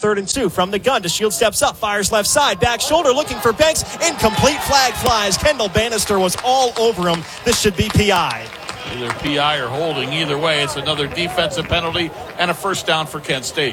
3rd and 2 from the gun. DeShields steps up, fires left side, back shoulder, looking for Banks. Incomplete, flag flies. Kendall Bannister was all over him. This should be PI. Either PI or holding. Either way, it's another defensive penalty and a first down for Kent State.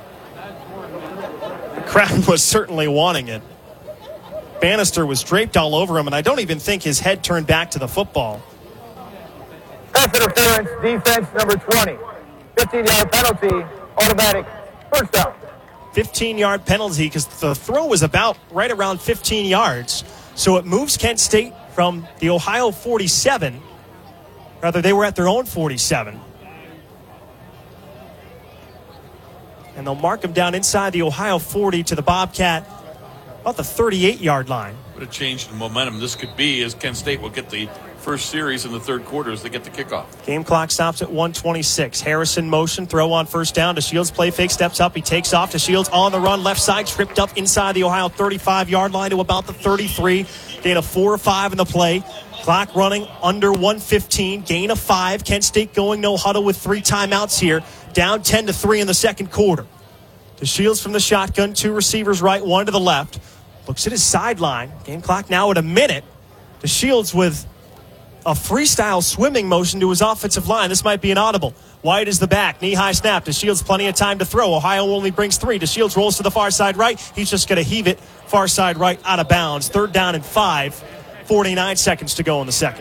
The crowd was certainly wanting it. Bannister was draped all over him, and I don't even think his head turned back to the football. Pass interference, defense number 20. 15-yard penalty, automatic first down. 15-yard penalty because the throw was about right around 15 yards. So it moves Kent State from the Ohio 47. Rather, they were at their own 47. And they'll mark them down inside the Ohio 40 to the Bobcat, about the 38-yard line. What a change in momentum this could be as Kent State will get the first series in the third quarter as they get the kickoff. Game clock stops at 1:26. Harrison motion, throw on first down. DeShields play fake, steps up. He takes off. DeShields on the run, left side, tripped up inside the Ohio 35-yard line to about the 33. Gain of 4 or 5 in the play. Clock running under 1:15. Gain of 5. Kent State going no huddle with 3 timeouts here. Down 10-3 in the second quarter. DeShields from the shotgun. 2 receivers right, 1 to the left. Looks at his sideline. Game clock now at a minute. DeShields with a freestyle swimming motion to his offensive line. This might be an audible. White is the back. Knee-high snap. DeShields plenty of time to throw. Ohio only brings 3. DeShields rolls to the far side right. He's just going to heave it far side right out of bounds. 3rd down and 5. 49 seconds to go in the second.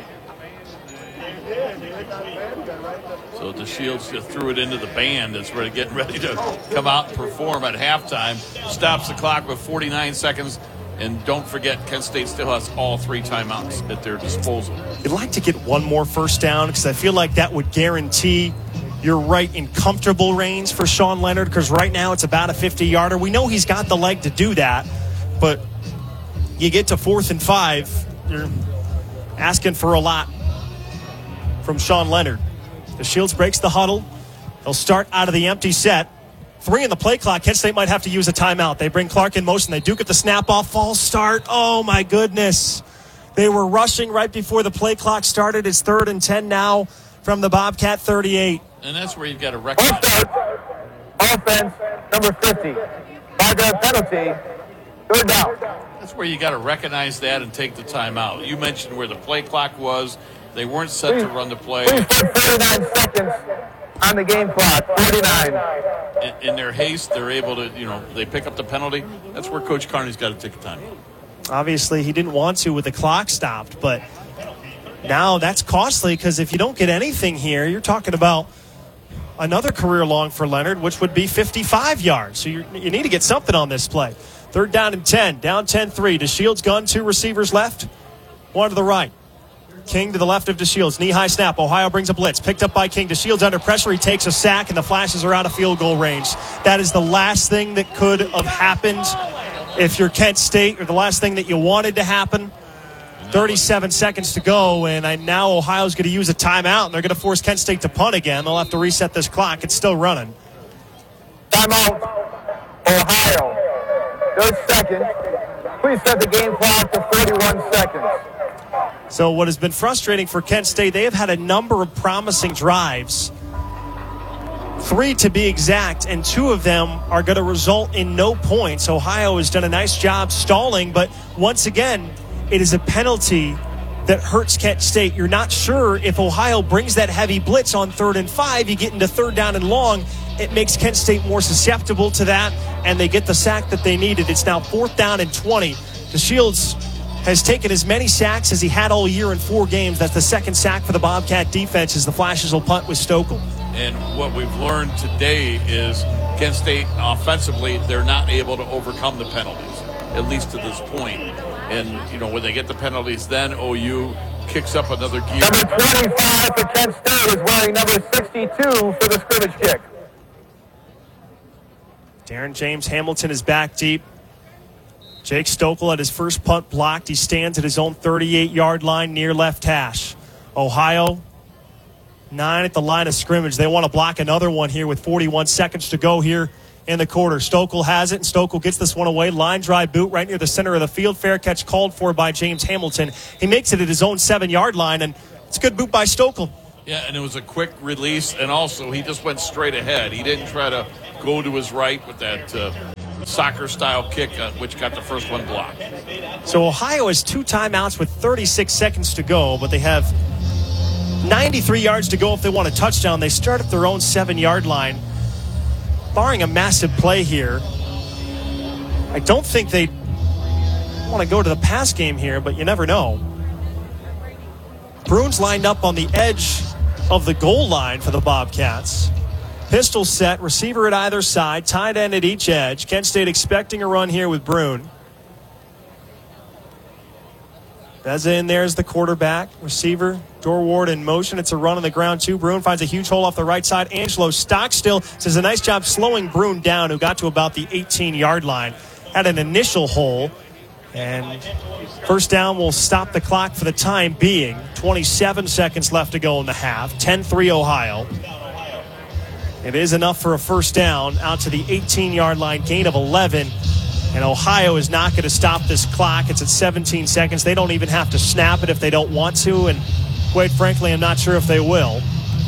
So DeShields just threw it into the band that's ready, getting ready to come out and perform at halftime. Stops the clock with 49 seconds. And don't forget, Kent State still has all 3 timeouts at their disposal. You'd like to get one more first down because I feel like that would guarantee you're right in comfortable range for Sean Leonard, because right now it's about a 50-yarder. We know he's got the leg to do that, but you get to 4th and 5, you're asking for a lot from Sean Leonard. DeShields breaks the huddle. They'll start out of the empty set. 3 in the play clock. Kent State might have to use a timeout. They bring Clark in motion. They do get the snap off. False start. Oh, my goodness. They were rushing right before the play clock started. It's 3rd and 10 now from the Bobcat 38. And that's where you've got to recognize. Offense, number 50. 5-yard penalty, 3rd down. That's where you got to recognize that and take the timeout. You mentioned where the play clock was. They weren't set to run the play. 49 seconds on the game clock, 49. In their haste, they're able to, they pick up the penalty. That's where Coach Carney's got to take a time. Obviously, he didn't want to with the clock stopped, but now that's costly because if you don't get anything here, you're talking about another career long for Leonard, which would be 55 yards. So you need to get something on this play. 3rd down and 10, down 10-3. DeShields gun, 2 receivers left, 1 to the right. King to the left of DeShields. Knee-high snap. Ohio brings a blitz. Picked up by King. DeShields under pressure. He takes a sack, and the Flashes are out of field goal range. That is the last thing that could have happened if you're Kent State, or the last thing that you wanted to happen. 37 seconds to go, and now Ohio's going to use a timeout, and they're going to force Kent State to punt again. They'll have to reset this clock. It's still running. Timeout, Ohio. 3rd second. Please set the game clock to 31 seconds. So what has been frustrating for Kent State, they have had a number of promising drives, 3 to be exact, and 2 of them are going to result in no points. Ohio has done a nice job stalling, but once again, it is a penalty that hurts Kent State. You're not sure if Ohio brings that heavy blitz on 3rd and 5, you get into 3rd down and long. It makes Kent State more susceptible to that, and they get the sack that they needed. It's now 4th down and 20. DeShields has taken as many sacks as he had all year in 4 games. That's the 2nd sack for the Bobcat defense as the Flashes will punt with Stokel. And what we've learned today is Kent State offensively, they're not able to overcome the penalties, at least to this point. And, when they get the penalties, then OU kicks up another gear. Number 25 for Kent State is wearing number 62 for the scrimmage kick. Darren James Hamilton is back deep. Jake Stokel had his first punt blocked. He stands at his own 38-yard line near left hash. Ohio, 9 at the line of scrimmage. They want to block another one here with 41 seconds to go here in the quarter. Stokel has it, and Stokel gets this one away. Line drive boot right near the center of the field. Fair catch called for by James Hamilton. He makes it at his own 7-yard line, and it's a good boot by Stokel. Yeah, and it was a quick release, and also he just went straight ahead. He didn't try to go to his right with that soccer-style kick, which got the first one blocked. So Ohio has 2 timeouts with 36 seconds to go, but they have 93 yards to go if they want a touchdown. They start at their own 7-yard line. Barring a massive play here, I don't think they want to go to the pass game here, but you never know. Bruins lined up on the edge of the goal line for the Bobcats. Pistol set, receiver at either side, tight end at each edge. Kent State expecting a run here with Bruin. Beza in there is the quarterback. Receiver, Dorward in motion. It's a run on the ground, too. Bruin finds a huge hole off the right side. Angelo Stockstill does a nice job slowing Bruin down, who got to about the 18-yard line. Had an initial hole. And first down will stop the clock for the time being. 27 seconds left to go in the half. 10-3 Ohio. It is enough for a first down out to the 18-yard line, gain of 11. And Ohio is not going to stop this clock. It's at 17 seconds. They don't even have to snap it if they don't want to. And quite frankly, I'm not sure if they will.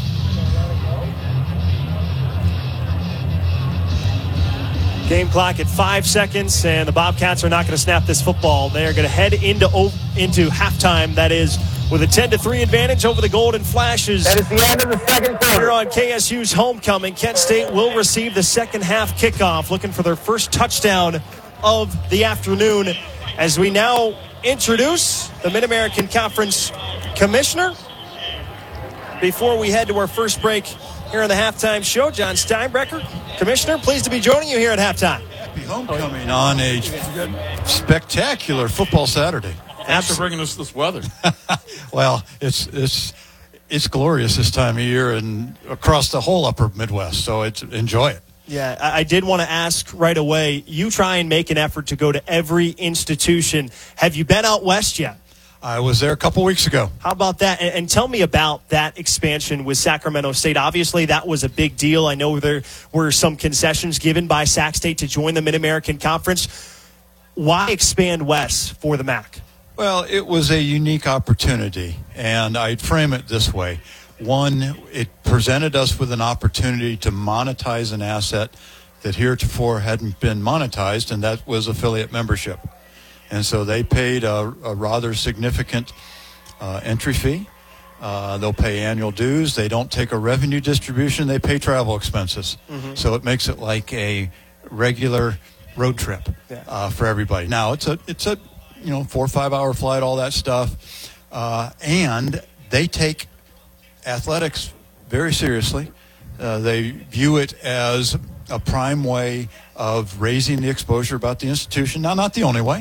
Game clock at 5 seconds, and the Bobcats are not going to snap this football. They are going to head into halftime. That is with a 10-3 advantage over the Golden Flashes. That is the end of the second quarter. Here on KSU's homecoming, Kent State will receive the second half kickoff, looking for their first touchdown of the afternoon, as we now introduce the Mid-American Conference Commissioner. Before we head to our first break here on the halftime show, John Steinbrecher, Commissioner, pleased to be joining you here at halftime. Happy homecoming on a spectacular football Saturday. Thanks for bringing us this weather. Well, it's glorious this time of year and across the whole upper Midwest, so enjoy it. Yeah, I did want to ask right away, you try and make an effort to go to every institution. Have you been out west yet? I was there a couple weeks ago. How about that? And tell me about that expansion with Sacramento State. Obviously, that was a big deal. I know there were some concessions given by Sac State to join the Mid-American Conference. Why expand west for the MAC? Well, it was a unique opportunity, and I'd frame it this way. One, it presented us with an opportunity to monetize an asset that heretofore hadn't been monetized, and that was affiliate membership. And so they paid a rather significant entry fee. They'll pay annual dues. They don't take a revenue distribution. They pay travel expenses. Mm-hmm. So it makes it like a regular road trip for everybody. Now, it's a 4 or 5 hour flight, all that stuff. And they take athletics very seriously. They view it as a prime way of raising the exposure about the institution. Now, not the only way.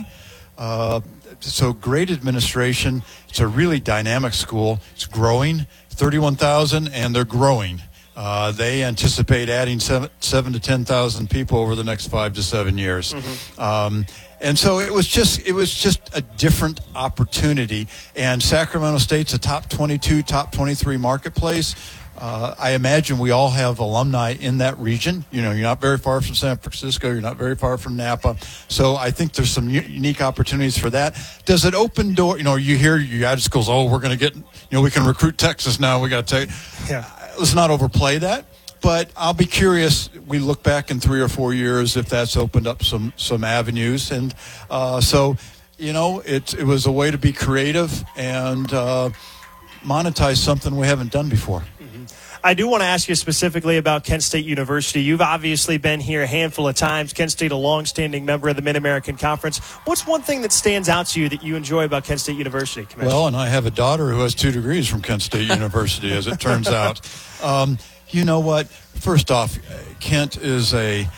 So great administration. It's a really dynamic school. It's growing, 31,000, and they're growing. They anticipate adding 7 to 10,000 people over the next 5 to 7 years. Mm-hmm. And so it was just a different opportunity. And Sacramento State's a top 22, top 23 marketplace. I imagine we all have alumni in that region. You're not very far from San Francisco. You're not very far from Napa. So I think there's some unique opportunities for that. Does it open door? You hear your ad schools, we're going to get, we can recruit Texas now. We got to take. Yeah. Let's not overplay that. But I'll be curious. We look back in 3 or 4 years if that's opened up some avenues. And so, it was a way to be creative and monetize something we haven't done before. I do want to ask you specifically about Kent State University. You've obviously been here a handful of times. Kent State, a long-standing member of the Mid-American Conference. What's one thing that stands out to you that you enjoy about Kent State University, Commissioner? Well, and I have a daughter who has 2 degrees from Kent State University, as it turns out. You know what? First off, Kent is it's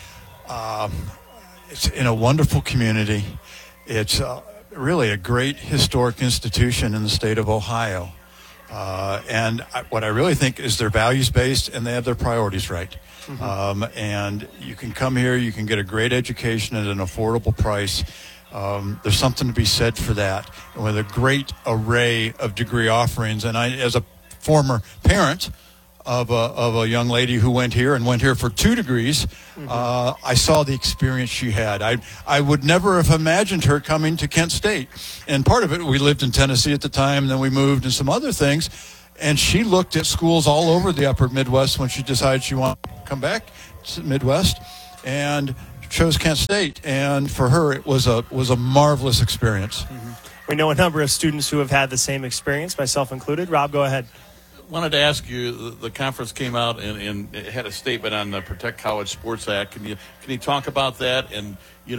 in a wonderful community. It's really a great historic institution in the state of Ohio. And what I really think is they're values-based and they have their priorities right. Mm-hmm. And you can come here, you can get a great education at an affordable price. There's something to be said for that. And with a great array of degree offerings. And I, as a former parent of a young lady who went here for 2 degrees, mm-hmm. I saw the experience she had. I would never have imagined her coming to Kent State. And part of it, we lived in Tennessee at the time, then we moved and some other things. And she looked at schools all over the upper Midwest when she decided she wanted to come back to the Midwest. And chose Kent State, and for her it was a marvelous experience. We know a number of students who have had the same experience, myself included. Rob, go ahead. Wanted to ask you, the conference came out and it had a statement on the Protect College Sports Act. Can you talk about that and,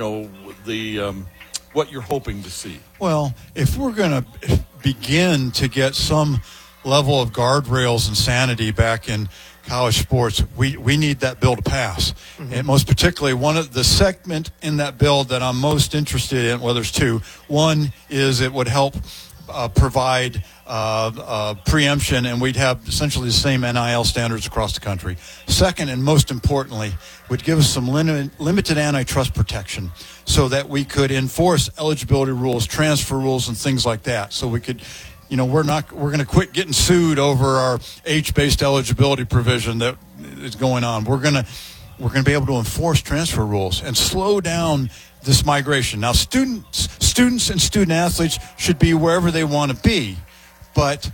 the what you're hoping to see? Well, if we're going to begin to get some level of guardrails and sanity back in college sports, we need that bill to pass. And most particularly, one of the segment in that bill that I'm most interested in, well, there's two. One is it would help provide preemption, and we'd have essentially the same NIL standards across the country. Second, and most importantly, would give us some limited antitrust protection so that we could enforce eligibility rules, transfer rules, and things like that. So we could, we're going to quit getting sued over our age-based eligibility provision that is going on. We're going to be able to enforce transfer rules and slow down this migration. Now, students and student athletes should be wherever they want to be, but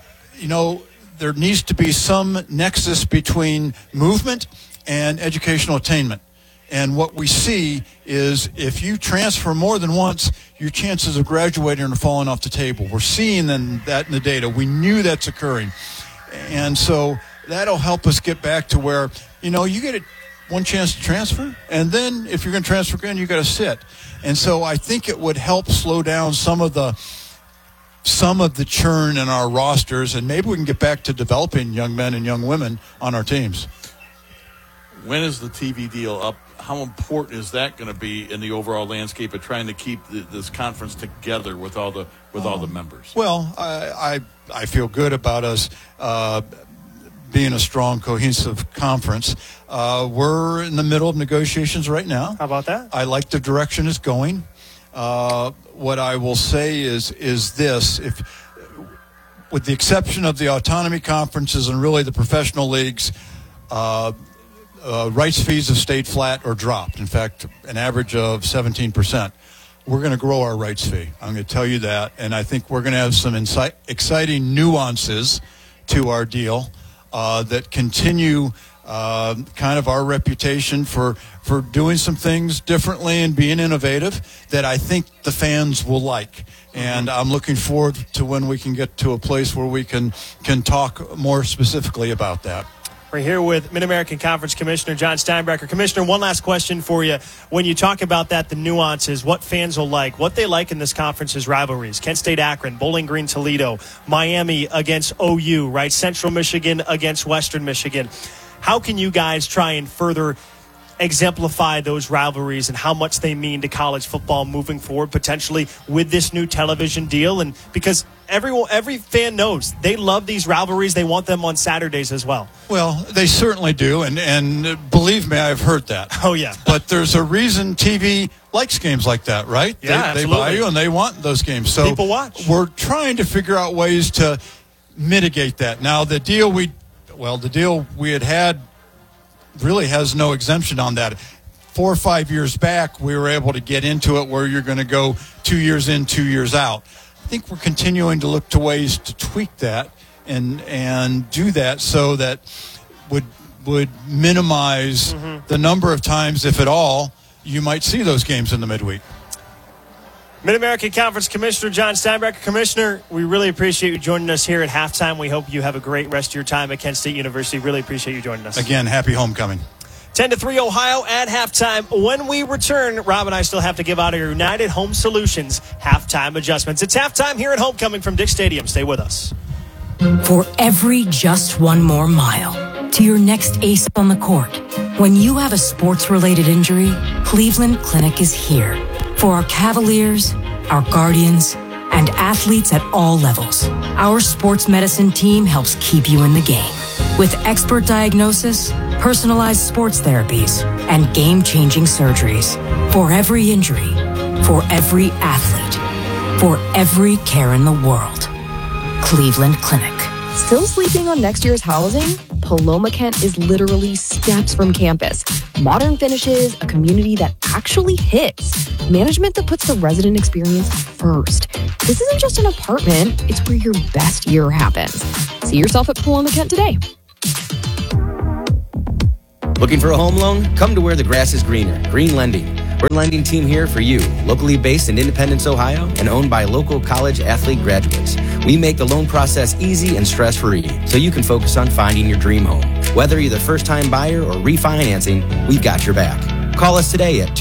there needs to be some nexus between movement and educational attainment. And what we see is if you transfer more than once, your chances of graduating are falling off the table. We're seeing that in the data. We knew that's occurring. And so that'll help us get back to where, you get one chance to transfer, and then if you're going to transfer again, you got to sit. And so I think it would help slow down some of the churn in our rosters, and maybe we can get back to developing young men and young women on our teams. When is the TV deal up? How important is that going to be in the overall landscape of trying to keep this conference together with all the members? Well, I feel good about us being a strong, cohesive conference. We're in the middle of negotiations right now. How about that? I like the direction it's going. What I will say is this: with the exception of the autonomy conferences and really the professional leagues, rights fees have stayed flat or dropped. In fact, an average of 17%. We're going to grow our rights fee. I'm going to tell you that. And I think we're going to have some exciting nuances to our deal that continue kind of our reputation for doing some things differently and being innovative that I think the fans will like. And I'm looking forward to when we can get to a place where we can talk more specifically about that. We're here with Mid-American Conference Commissioner John Steinbrecher. Commissioner, one last question for you. When you talk about that, the nuances, what fans will like, what they like in this conference is rivalries. Kent State Akron, Bowling Green Toledo, Miami against OU, right? Central Michigan against Western Michigan. How can you guys try and further exemplify those rivalries and how much they mean to college football moving forward, potentially with this new television deal? And because every fan knows they love these rivalries, they want them on Saturdays as well. Well, they certainly do, and believe me, I've heard that. Oh yeah, but there's a reason TV likes games like that, right? Yeah, they buy you and they want those games. So people watch. We're trying to figure out ways to mitigate that. Now, the deal we had really has no exemption on that. 4 or 5 years back, we were able to get into it where you're going to go 2 years in, 2 years out. I think we're continuing to look to ways to tweak that and do that so that would minimize the number of times, if at all, you might see those games in the midweek. Mid-American Conference Commissioner John Steinbrecher. Commissioner, we really appreciate you joining us here at halftime. We hope you have a great rest of your time at Kent State University. Really appreciate you joining us. Again, happy homecoming. 10-3 Ohio at halftime. When we return, Rob and I still have to give out our United Home Solutions halftime adjustments. It's halftime here at Homecoming from Dick Stadium. Stay with us. For every just one more mile to your next ace on the court, when you have a sports-related injury, Cleveland Clinic is here. For our Cavaliers, our Guardians, and athletes at all levels, our sports medicine team helps keep you in the game. With expert diagnosis, personalized sports therapies, and game-changing surgeries. For every injury, for every athlete, for every care in the world. Cleveland Clinic. Still sleeping on next year's housing? Paloma Kent is literally steps from campus. Modern finishes, a community that actually hits. Management that puts the resident experience first. This isn't just an apartment, it's where your best year happens. See yourself at Paloma Kent today. Looking for a home loan? Come to where the grass is greener. Green Lending. We're a lending team here for you. Locally based in Independence, Ohio, and owned by local college athlete graduates. We make the loan process easy and stress-free, so you can focus on finding your dream home. Whether you're the first-time buyer or refinancing, we've got your back. Call us today at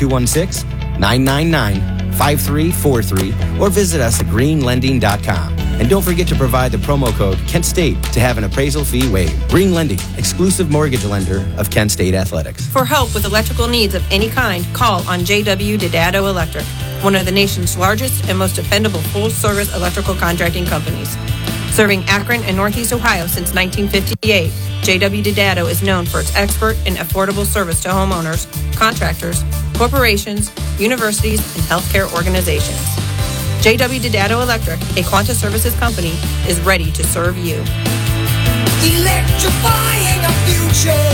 216-999-5343 or visit us at greenlending.com. And don't forget to provide the promo code Kent State to have an appraisal fee waived. Green Lending, exclusive mortgage lender of Kent State Athletics. For help with electrical needs of any kind, call on J.W. Didado Electric, one of the nation's largest and most dependable full-service electrical contracting companies. Serving Akron and Northeast Ohio since 1958, J.W. Didado is known for its expert and affordable service to homeowners, contractors, corporations, universities, and healthcare organizations. J.W. Didado Electric, a Quanta Services company, is ready to serve you. Electrifying a future.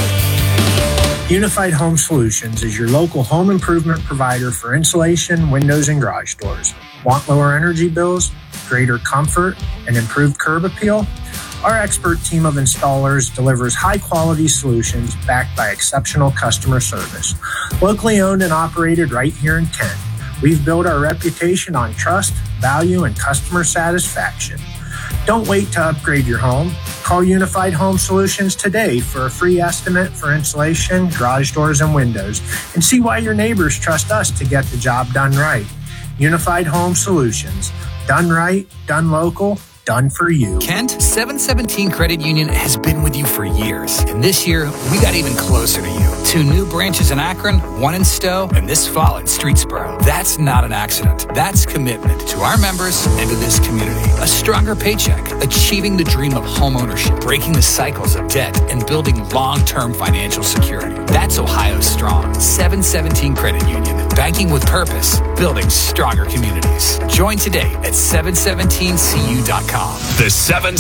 Unified Home Solutions is your local home improvement provider for insulation, windows, and garage doors. Want lower energy bills, greater comfort, and improved curb appeal? Our expert team of installers delivers high-quality solutions backed by exceptional customer service. Locally owned and operated right here in Kent, we've built our reputation on trust, value, and customer satisfaction. Don't wait to upgrade your home. Call Unified Home Solutions today for a free estimate for insulation, garage doors, and windows, and see why your neighbors trust us to get the job done right. Unified Home Solutions. Done right, done local, done for you. Kent, 717 Credit Union has been with you for years. And this year, we got even closer to you. 2 new branches in Akron, 1 in Stowe, and this fall in Streetsboro. That's not an accident. That's commitment to our members and to this community. A stronger paycheck, achieving the dream of homeownership, breaking the cycles of debt, and building long-term financial security. That's Ohio Strong. 717 Credit Union. Banking with purpose, building stronger communities. Join today at 717cu.com. The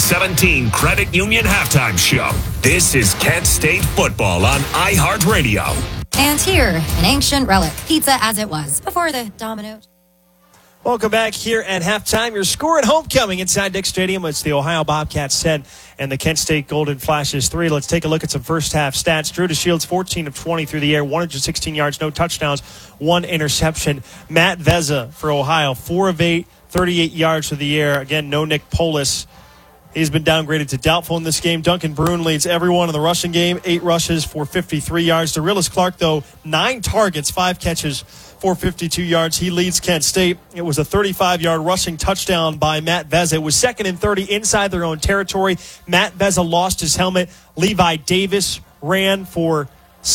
717 Credit Union Halftime Show. This is Kent State football on iHeartRadio. And here, an ancient relic, pizza as it was before the Domino's. Welcome back here at halftime. Your score at homecoming inside Dick Stadium. It's the Ohio Bobcats 10 and the Kent State Golden Flashes 3. Let's take a look at some first half stats. Drew DeShields, 14 of 20 through the air, 116 yards, no touchdowns, 1 interception. Matt Vezza for Ohio, 4 of 8, 38 yards through the air. Again, no Nick Polis. He's been downgraded to doubtful in this game. Duncan Brune leads everyone in the rushing game, 8 rushes for 53 yards. Dorilus Clark, though, 9 targets, 5 catches for 52 yards. He leads Kent State. It was a 35-yard rushing touchdown by Matt Vezza. It was 2nd and 30 inside their own territory. Matt Vezza lost his helmet. Levi Davis ran for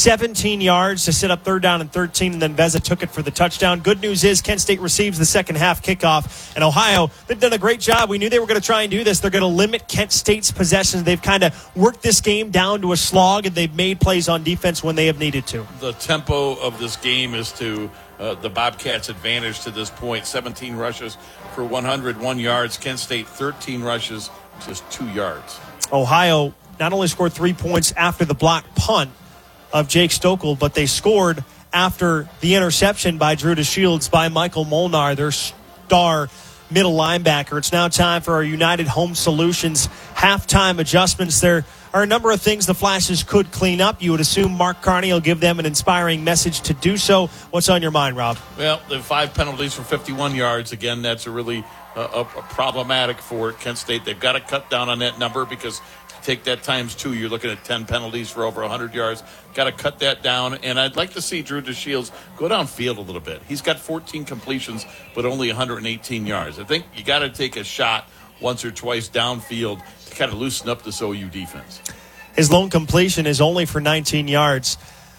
17 yards to set up 3rd down and 13, and then Vezza took it for the touchdown. Good news is Kent State receives the second half kickoff, and Ohio, they've done a great job. We knew they were going to try and do this. They're going to limit Kent State's possessions. They've kind of worked this game down to a slog, and they've made plays on defense when they have needed to. The tempo of this game is to the Bobcats' advantage to this point. 17 rushes for 101 yards. Kent State, 13 rushes, just 2 yards. Ohio not only scored 3 points after the blocked punt of Jake Stokel, but they scored after the interception by Drew DeShields by Michael Molnar, their star middle linebacker. It's now time for our United Home Solutions halftime adjustments. There are a number of things the Flashes could clean up. You would assume Mark Carney will give them an inspiring message to do so. What's on your mind, Rob? Well, the 5 penalties for 51 yards. Again, that's a really problematic for Kent State. They've got to cut down on that number because take that times 2, you're looking at 10 penalties for over 100 yards. Got to cut that down, and I'd like to see Drew DeShields go downfield a little bit. He's got 14 completions, but only 118 yards. I think you got to take a shot once or twice downfield to kind of loosen up this OU defense. His lone completion is only for 19 yards.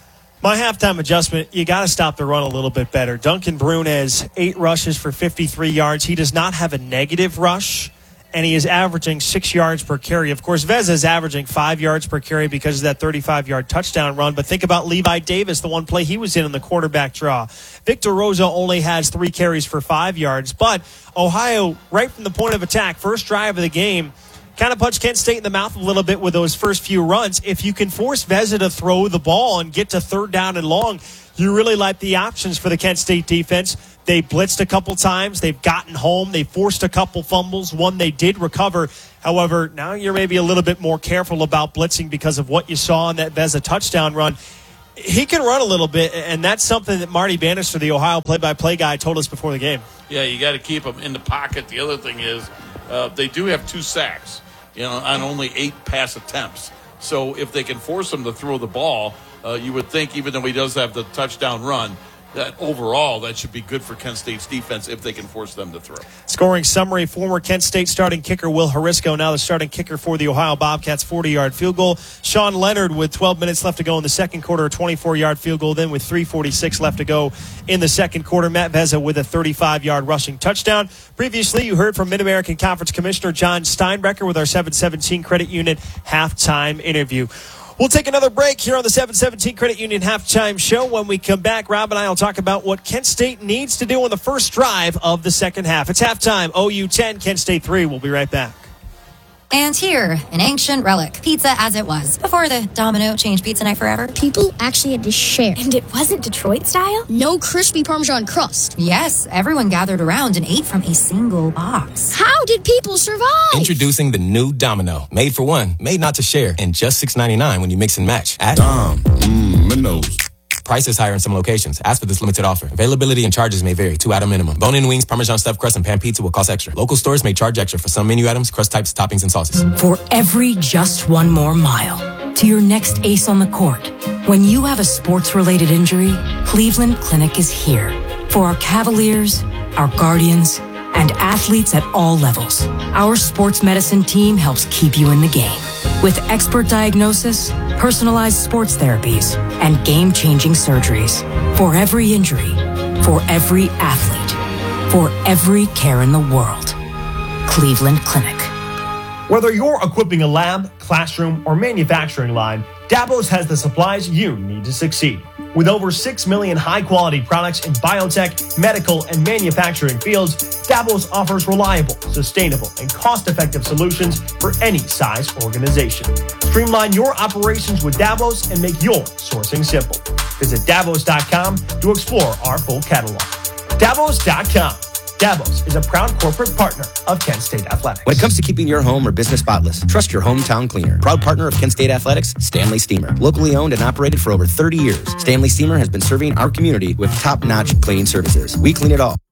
My halftime adjustment, you got to stop the run a little bit better. Duncan Brune has 8 rushes for 53 yards. He does not have a negative rush, and he is averaging 6 yards per carry. Of course, Vezza is averaging 5 yards per carry because of that 35-yard touchdown run. But think about Levi Davis, the one play he was in the quarterback draw. Victor Rosa only has 3 carries for 5 yards. But Ohio, right from the point of attack, first drive of the game, kind of punched Kent State in the mouth a little bit with those first few runs. If you can force Vezza to throw the ball and get to 3rd down and long, you really like the options for the Kent State defense. They blitzed a couple times. They've gotten home. They forced a couple fumbles. One they did recover. However, now you're maybe a little bit more careful about blitzing because of what you saw in that Vezza touchdown run. He can run a little bit, and that's something that Marty Bannister, the Ohio play-by-play guy, told us before the game. Yeah, you got to keep him in the pocket. The other thing is they do have 2 sacks, on only 8 pass attempts. So if they can force him to throw the ball, you would think, even though he does have the touchdown run, that overall that should be good for Kent State's defense if they can force them to throw. Scoring summary: former Kent State starting kicker Will Harisco, now the starting kicker for the Ohio Bobcats, 40-yard field goal. Sean Leonard with 12 minutes left to go in the second quarter, a 24-yard field goal. Then with 3:46 left to go in the second quarter, Matt Vezza with a 35-yard rushing touchdown. Previously, you heard from Mid-American Conference Commissioner John Steinbrecher with our 717 Credit Union halftime interview. We'll take another break here on the 717 Credit Union Halftime Show. When we come back, Rob and I will talk about what Kent State needs to do on the first drive of the second half. It's halftime, OU 10, Kent State 3. We'll be right back. And here, an ancient relic. Pizza as it was before the Domino changed pizza night forever. People actually had to share. And it wasn't Detroit style? No crispy Parmesan crust. Yes, everyone gathered around and ate from a single box. How did people survive? Introducing the new Domino. Made for one, made not to share, and just $6.99 when you mix and match. At Domino's. Price is higher in some locations. Ask for this limited offer. Availability and charges may vary. 2-item minimum. Bone-in wings, Parmesan stuffed crust, and pan pizza will cost extra. Local stores may charge extra for some menu items, crust types, toppings, and sauces. For every just one more mile to your next ace on the court, when you have a sports-related injury, Cleveland Clinic is here. For our Cavaliers, our Guardians, and athletes at all levels, our sports medicine team helps keep you in the game. With expert diagnosis, personalized sports therapies, and game-changing surgeries. For every injury, for every athlete, for every care in the world. Cleveland Clinic. Whether you're equipping a lab, classroom, or manufacturing line, Davos has the supplies you need to succeed. With over 6 million high-quality products in biotech, medical, and manufacturing fields, Davos offers reliable, sustainable, and cost-effective solutions for any size organization. Streamline your operations with Davos and make your sourcing simple. Visit Davos.com to explore our full catalog. Davos.com. Davos is a proud corporate partner of Kent State Athletics. When it comes to keeping your home or business spotless, trust your hometown cleaner. Proud partner of Kent State Athletics, Stanley Steamer. Locally owned and operated for over 30 years, Stanley Steamer has been serving our community with top-notch cleaning services. We clean it all.